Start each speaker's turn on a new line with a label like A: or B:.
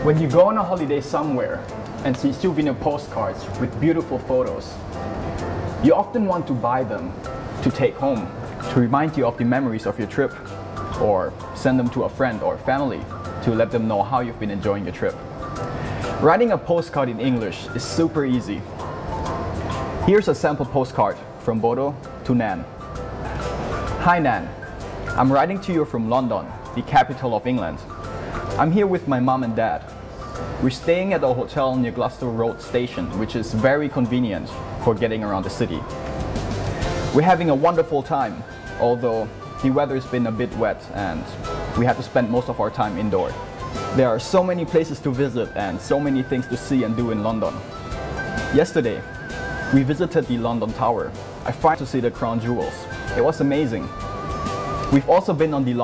A: When you go on a holiday somewhere and see souvenir postcards with beautiful photos, you often want to buy them to take home to remind you of the memories of your trip, or send them to a friend or family to let them know how you've been enjoying your trip. Writing a postcard in English is super easy. Here's a sample postcard from Bodo to Nan. Hi Nan, I'm writing to you from London, the capital of England. I'm here with my mom and dad. We're staying at a hotel near Gloucester Road Station, which is very convenient for getting around the city. We're having a wonderful time, although the weather's been a bit wet and we had to spend most of our time indoors. There are so many places to visit and so many things to see and do in London. Yesterday, we visited the London Tower. I finally to see the crown jewels. It was amazing. We've also been on the